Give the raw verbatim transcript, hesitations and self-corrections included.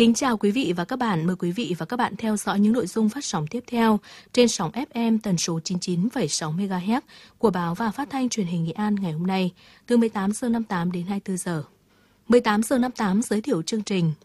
Kính chào quý vị và các bạn. Mời quý vị và các bạn theo dõi những nội dung phát sóng tiếp theo trên sóng ép em tần số chín mươi chín phẩy sáu mê ga héc của Báo và Phát thanh Truyền hình Nghệ An ngày hôm nay, từ mười tám giờ năm mươi tám đến hai mươi tư giờ. mười tám giờ năm mươi tám giới thiệu chương trình